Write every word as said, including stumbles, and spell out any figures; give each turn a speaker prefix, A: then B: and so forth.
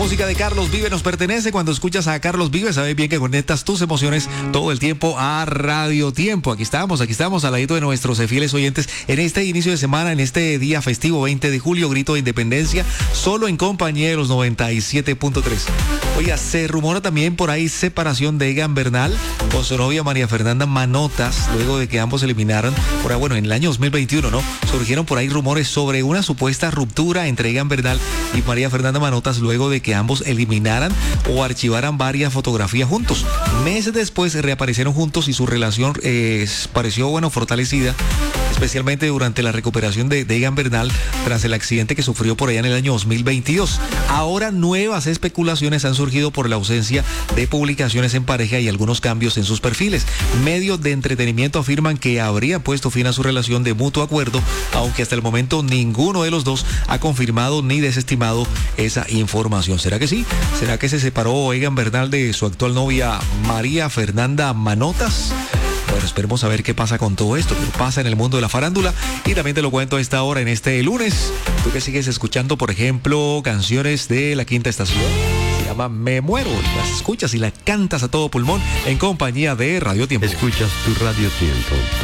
A: música de Carlos Vive nos pertenece. Cuando escuchas a Carlos Vive, sabes bien que conectas tus emociones todo el tiempo a Radio Tiempo. Aquí estamos, aquí estamos al ladito de nuestros fieles oyentes en este inicio de semana, en este día festivo veinte de julio, grito de independencia, solo en compañía de los noventa y siete punto tres. Oiga, se rumora también por ahí separación de Egan Bernal con su novia María Fernanda Manotas, luego de que ambos eliminaron, por ahí, bueno, en el año dos mil veintiuno, ¿no? Surgieron por ahí rumores sobre una supuesta ruptura entre Egan Bernal y María Fernanda Manotas, luego de que ambos eliminaran o archivaran varias fotografías juntos. Meses después reaparecieron juntos y su relación eh, pareció, bueno, fortalecida, especialmente durante la recuperación de, de Egan Bernal tras el accidente que sufrió por allá en el año dos mil veintidós. Ahora nuevas especulaciones han surgido por la ausencia de publicaciones en pareja y algunos cambios en sus perfiles. Medios de entretenimiento afirman que habrían puesto fin a su relación de mutuo acuerdo, aunque hasta el momento ninguno de los dos ha confirmado ni desestimado esa información. ¿Será que sí? ¿Será que se separó Egan Bernal de su actual novia María Fernanda Manotas? Bueno, esperemos a ver qué pasa con todo esto, qué pasa en el mundo de la farándula, y también te lo cuento a esta hora en este lunes. Tú que sigues escuchando, por ejemplo, canciones de La Quinta Estación, se llama Me Muero, las escuchas y la cantas a todo pulmón en compañía de Radio Tiempo.
B: Escuchas tu Radio Tiempo.